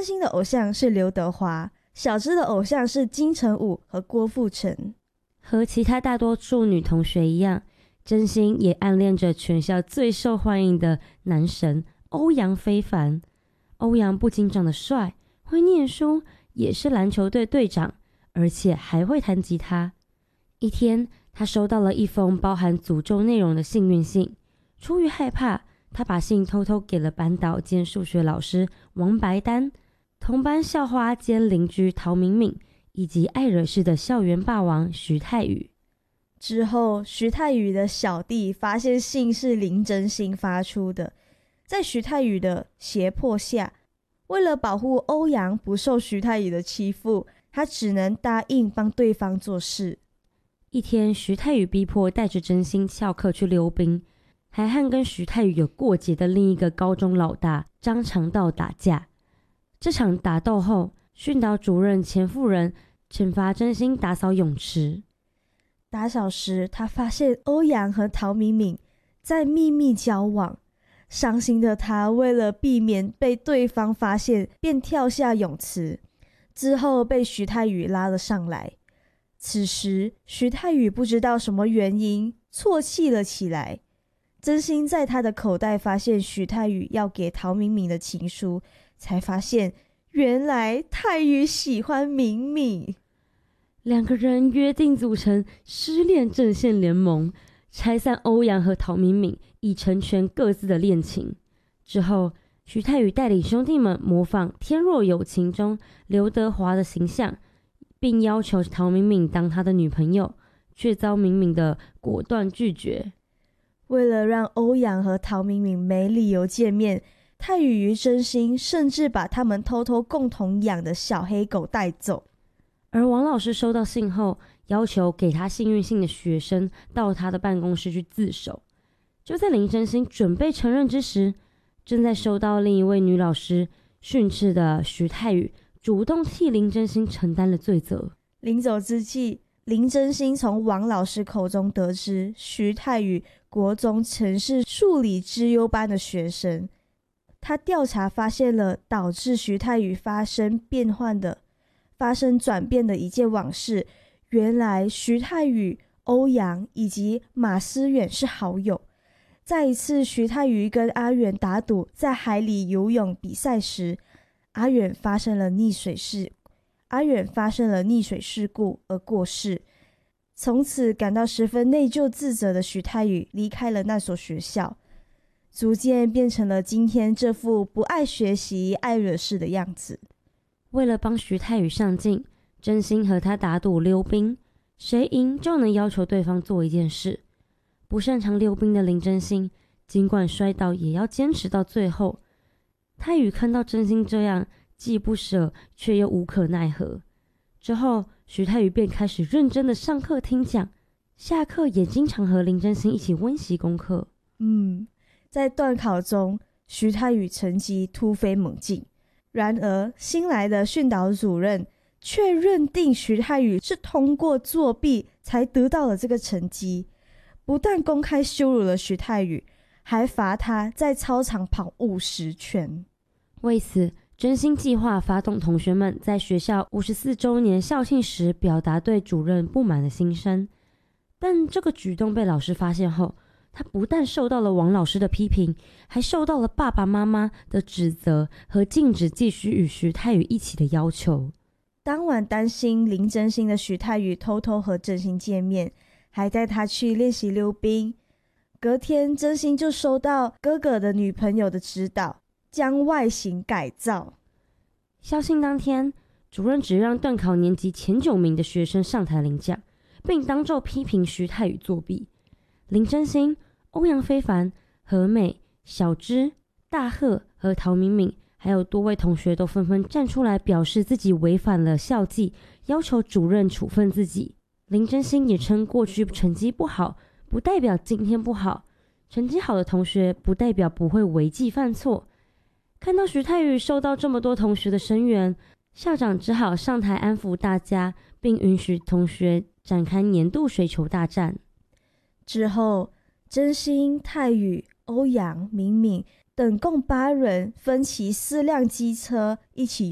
真心的偶像是刘德华，小芝的偶像是金城武和郭富城。 和其他大多数女同学一样，真心也暗恋着全校最受欢迎的男神欧阳非凡。欧阳不仅长得帅，会念书，也是篮球队队长，而且还会弹吉他。一天，他收到了一封包含诅咒内容的幸运信，出于害怕，他把信偷偷给了班导兼数学老师王白丹、同班校花兼邻居陶敏敏，以及爱惹事的校园霸王徐太宇。 之后，徐太宇的小弟发现信是林真心发出的，在徐太宇的胁迫下，为了保护欧阳不受徐太宇的欺负，他只能答应帮对方做事。 一天，徐太宇逼迫带着真心翘课去溜冰，还和跟徐太宇有过节的另一个高中老大张长道打架。这场打斗后，训导主任钱夫人惩罚真心打扫泳池。 打扫时，他发现欧阳和陶敏敏在秘密交往，伤心的他为了避免被对方发现，便跳下泳池，之后被徐太宇拉了上来。此时，徐太宇不知道什么原因啜泣了起来。真心在他的口袋发现徐太宇要给陶敏敏的情书，才发现原来太宇喜欢敏敏。 两个人约定组成失恋阵线联盟，拆散欧阳和陶敏敏，以成全各自的恋情。之后，徐太宇带领兄弟们模仿《天若有情》中刘德华的形象，并要求陶敏敏当他的女朋友，却遭敏敏的果断拒绝。 为了让欧阳和陶敏敏没理由见面，太宇与真心甚至把他们偷偷共同养的小黑狗带走。 而王老师收到信后，要求给他幸运信的学生到他的办公室去自首。就在林真心准备承认之时，正在收到另一位女老师训斥的徐太宇主动替林真心承担了罪责。 临走之际，林真心从王老师口中得知徐太宇国中曾是数理之优班的学生。他调查发现了导致徐太宇发生转变的一件往事，原来徐太宇、欧阳以及马思远是好友。在一次徐太宇跟阿远打赌在海里游泳比赛时，阿远发生了溺水事故而过世。从此感到十分内疚自责的徐太宇离开了那所学校，逐渐变成了今天这副不爱学习、爱惹事的样子。 为了帮徐太宇上进，真心和他打赌溜冰，谁赢就能要求对方做一件事。不擅长溜冰的林真心，尽管摔倒也要坚持到最后。太宇看到真心这样，既不舍却又无可奈何。之后，徐太宇便开始认真的上课听讲，下课也经常和林真心一起温习功课。 在段考中，徐太宇成绩突飞猛进。然而，新来的训导主任却认定徐太宇是通过作弊才得到了这个成绩，不但公开羞辱了徐太宇，还罚他在操场跑50圈。 为此，真心计划发动同学们在学校54周年校庆时表达对主任不满的心声。但这个举动被老师发现后，他不但受到了王老师的批评，还受到了爸爸妈妈的指责和禁止继续与徐太宇一起的要求。 当晚担心林真心的徐太宇偷偷和真心见面，还带他去练习溜冰。隔天，真心就收到哥哥的女朋友的指导，将外形改造。 校庆当天，主任只让段考年级前9名的学生上台领奖，并当众批评徐太宇作弊。林真心、欧阳非凡、何美、小芝、大贺和陶敏敏，还有多位同学都纷纷站出来表示自己违反了校纪，要求主任处分自己。林真心也称过去成绩不好，不代表今天不好，成绩好的同学不代表不会违纪犯错。看到徐太宇受到这么多同学的声援，校长只好上台安抚大家，并允许同学展开年度水球大战。 之后，真心、太宇、欧阳、敏敏等共8人分骑4辆机车一起